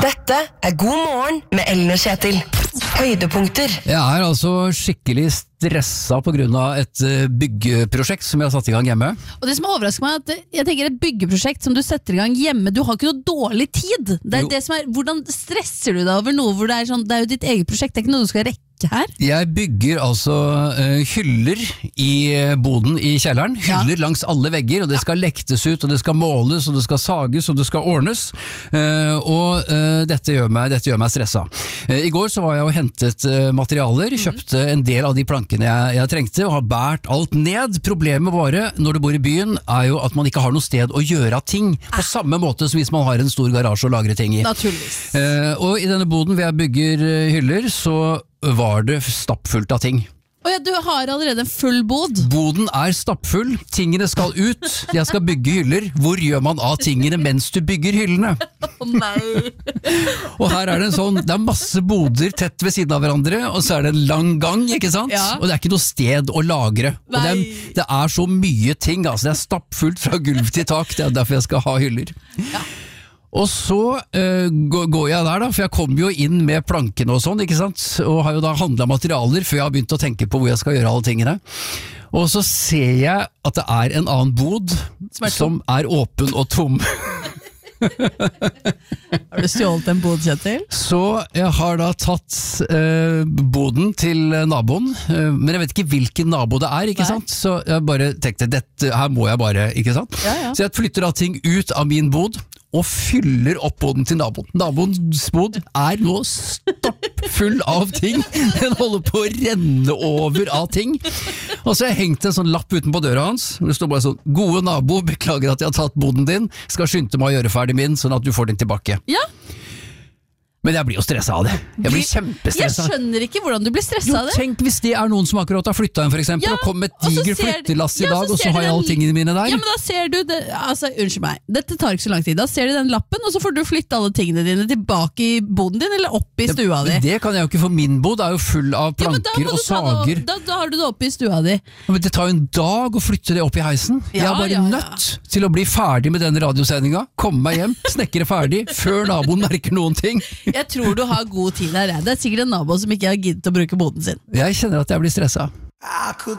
Dette God morgen med Ellen og Kjetil. Høydepunkter. Jeg altså skikkelig stressa på grunn av et byggeprosjekt som jeg har satt i gang hjemme. Og det som overrasker meg er at jeg tenker et byggeprosjekt som du setter i gang hjemme, du har ikke noe dårlig tid. Det er det som er, hvordan stresser du deg over noe hvor det er sånn, det er jo ditt eget prosjekt, det er ikke noe du skal rekke her. Jeg bygger altså hyller i boden i kjelleren, hyller langs alle vegger, og det skal lektes ut, og det skal måles, og det skal sages, og det skal ordnes, og dette gjør meg stressa. I går så var jeg og hentet materialer, kjøpte en del av de plankene jeg trengte, og har bært alt ned. Problemet bare, når du bor i byen, er jo at man ikke har noe sted å gjøre ting, på samme måte som hvis man har en stor garasje å lagre ting i. Naturligvis. Og i denne boden hvor jeg bygger hyller, så var det stappfullt av ting. Og ja, du har allerede en full bod. Boden er stappfull, tingene skal ut, jeg skal bygge hyller. Hvor gjør man av tingene mens du bygger hyllene? Nei. Og her er det det er masse boder tett ved siden av hverandre, og så er det en lang gang, ikke sant? Ja. Og det er ikke noe sted å lagre. Og det er så mye ting, altså det er stappfullt fra gulv til tak, det er derfor jeg skal ha hyller. Ja. Og så går jeg der da, for jeg kommer jo inn med plankene og sånn, ikke sant? Og har jo da handlet materialer før jeg har begynt å tenke på hvor jeg skal gjøre alle tingene. Og så ser jeg at det er en annen bod som er åpen og tom. Har du stjålet en bod, Kjetil? Så jeg har da tatt boden til naboen, men jeg vet ikke hvilken nabo det er, ikke sant? Så jeg bare tenkte, dette her må jeg bare, ikke sant? Ja. Så jeg flytter da ting ut av min bod, og fyller opp boden til naboen. Naboens bod er nå stappfull av ting. Den holder på å renne over av ting. Og så har jeg hengt en sånn lapp utenpå døra hans. Det står bare sånn: gode nabo, beklager at jeg har tatt boden din. Skal skynde meg å gjøre ferdig min, sånn at du får den tilbake. Ja. Men jeg blir jo stresset av det. Jeg blir kjempestresset. Jeg skjønner ikke hvordan du blir stresset av det. Tenk hvis det er noen som akkurat har flyttet inn for eksempel, og kom med et diger flyttelass i dag, og så har jeg alle tingene mine der. Ja, men da ser du det, altså, unnskyld meg, dette tar ikke så lang tid. Da ser du den lappen, og så får du flytte alle tingene dine tilbake i boden din, eller opp i stua di. Det kan jeg jo ikke, for min bod er jo full av planker og sager. Da har du det oppe i stua di. Men det tar jo en dag å flytte det opp i heisen. Jeg er bare nødt til å bli ferdig med denne radiosendinga, komme meg hjem, snekre ferdig, før naboen merker noen ting. Jeg tror du har god tid her. Det er sikkert en nabo som ikke har giddet å bruke boden sin. Jeg kjenner at jeg blir stresset.